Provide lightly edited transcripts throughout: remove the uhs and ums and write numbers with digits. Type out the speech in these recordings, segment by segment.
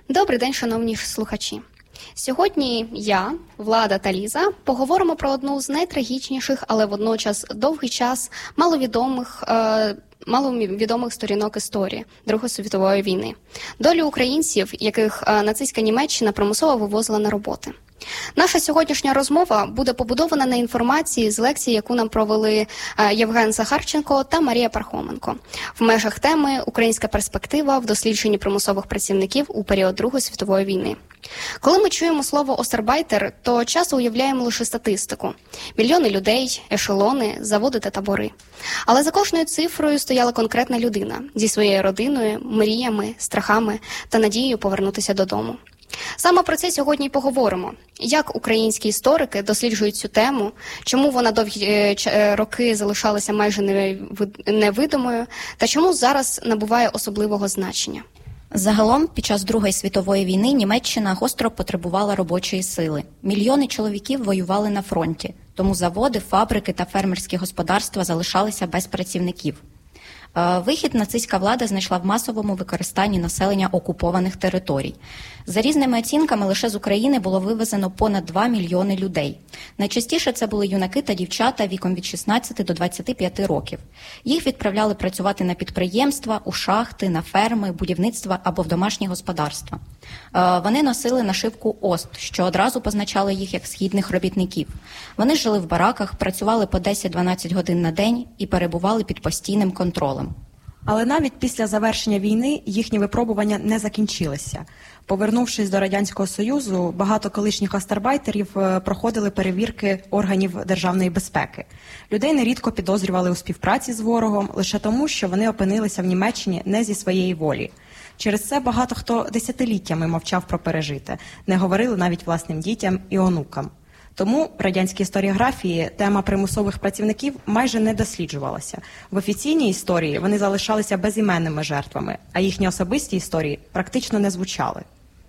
Добрий день, шановні слухачі. Сьогодні я, Влада та Ліза поговоримо про одну з найтрагічніших, але водночас довгий час маловідомих сторінок історії Другої світової війни. Долю українців, яких нацистська Німеччина примусово вивозила на роботи. Наша сьогоднішня розмова буде побудована на інформації з лекції, яку нам провели Євген Захарченко та Марія Пархоменко в межах теми «Українська перспектива в дослідженні примусових працівників у період Другої світової війни». Коли ми чуємо слово «остарбайтер», то часто уявляємо лише статистику. Мільйони людей, ешелони, заводи та табори. Але за кожною цифрою стояла конкретна людина зі своєю родиною, мріями, страхами та надією повернутися додому. Саме про це сьогодні й поговоримо. Як українські історики досліджують цю тему, чому вона довгі роки залишалася майже невидимою, та чому зараз набуває особливого значення. Загалом, під час Другої світової війни Німеччина гостро потребувала робочої сили. Мільйони чоловіків воювали на фронті, тому заводи, фабрики та фермерські господарства залишалися без працівників. Вихід нацистська влада знайшла в масовому використанні населення окупованих територій. За різними оцінками, лише з України було вивезено понад 2 мільйони людей. Найчастіше це були юнаки та дівчата віком від 16 до 25 років. Їх відправляли працювати на підприємства, у шахти, на ферми, будівництва або в домашні господарства. Вони носили нашивку «Ост», що одразу позначало їх як східних робітників. Вони жили в бараках, працювали по 10-12 годин на день і перебували під постійним контролем. Але навіть після завершення війни їхні випробування не закінчилися. Повернувшись до Радянського Союзу, багато колишніх остарбайтерів проходили перевірки органів державної безпеки. Людей нерідко підозрювали у співпраці з ворогом лише тому, що вони опинилися в Німеччині не зі своєї волі. Через це багато хто десятиліттями мовчав про пережите, не говорили навіть власним дітям і онукам. Тому в радянській історіографії тема примусових працівників майже не досліджувалася. В офіційній історії вони залишалися безіменними жертвами, а їхні особисті історії практично не звучали.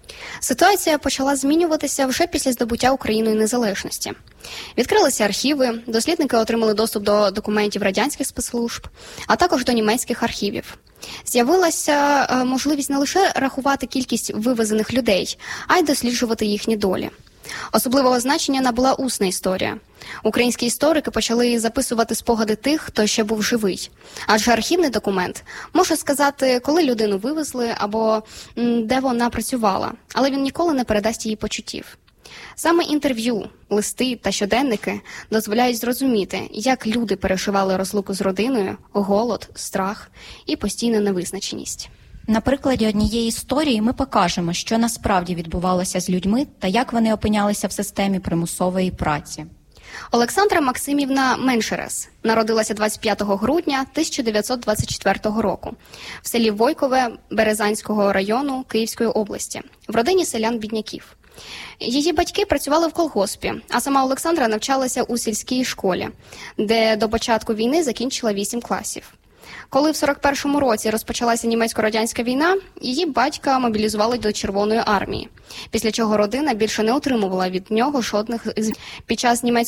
Ситуація почала змінюватися вже після здобуття Україною незалежності. Відкрилися архіви, дослідники отримали доступ до документів радянських спецслужб, а також до німецьких архівів. З'явилася можливість не лише рахувати кількість вивезених людей, а й досліджувати їхні долі. Особливого значення набула усна історія. Українські історики почали записувати спогади тих, хто ще був живий. Адже архівний документ може сказати, коли людину вивезли або де вона працювала, але він ніколи не передасть її почуттів. Саме інтерв'ю, листи та щоденники дозволяють зрозуміти, як люди переживали розлуку з родиною, голод, страх і постійну невизначеність. На прикладі однієї історії ми покажемо, що насправді відбувалося з людьми та як вони опинялися в системі примусової праці. Олександра Максимівна Меншерес народилася 25 грудня 1924 року в селі Войкове Березанського району Київської області, в родині селян-бідняків. Її батьки працювали в колгоспі, а сама Олександра навчалася у сільській школі, де до початку війни закінчила 8 класів. Коли в 41-му році розпочалася німецько-радянська війна, її батька мобілізували до Червоної армії, після чого родина більше не отримувала від нього жодних. Під час